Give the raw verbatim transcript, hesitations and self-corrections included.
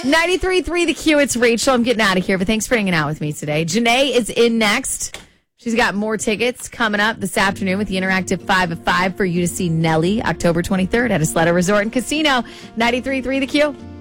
ninety-three point three The Q, it's Rachel. I'm getting out of here, but thanks for hanging out with me today. Janae is in next. She's got more tickets coming up this afternoon with the Interactive five at five for you to see Nelly October twenty-third at Isleta Resort and Casino. ninety-three point three The Q.